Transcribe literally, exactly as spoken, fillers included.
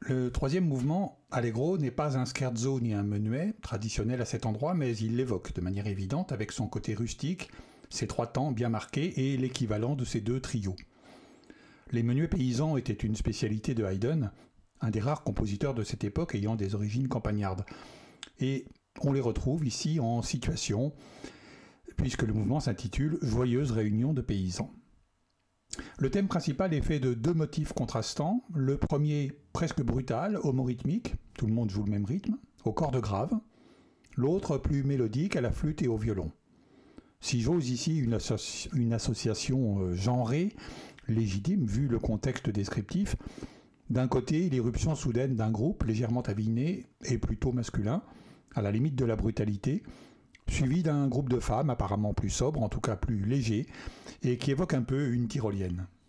Le troisième mouvement, Allegro, n'est pas un scherzo ni un menuet, traditionnel à cet endroit, mais il l'évoque de manière évidente avec son côté rustique, ses trois temps bien marqués et l'équivalent de ces deux trios. Les menuets paysans étaient une spécialité de Haydn, un des rares compositeurs de cette époque ayant des origines campagnardes. Et on les retrouve ici en situation, puisque le mouvement s'intitule « Joyeuse réunion de paysans ». Le thème principal est fait de deux motifs contrastants. Le premier, presque brutal, homorythmique, tout le monde joue le même rythme, aux cordes graves. L'autre, plus mélodique, à la flûte et au violon. Si j'ose ici une, associ- une association euh, genrée, légitime, vu le contexte descriptif, d'un côté, l'irruption soudaine d'un groupe légèrement aviné et plutôt masculin, à la limite de la brutalité, suivi d'un groupe de femmes apparemment plus sobres, en tout cas plus légers, et qui évoque un peu une tyrolienne.